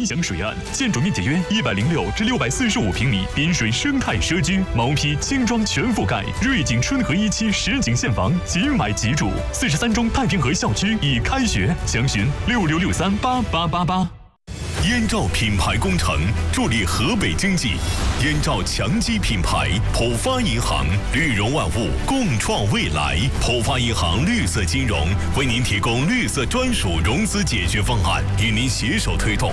理想水岸，建筑面积约106至645平米，滨水生态社区，毛坯精装全覆盖。瑞景春和1期实景现房，即买即住。43中太平河校区已开学，详询66638888。 燕赵品牌工程助力河北经济，燕赵强基品牌，浦发银行，绿融万物，共创未来。浦发银行绿色金融为您提供绿色专属融资解决方案，与您携手推动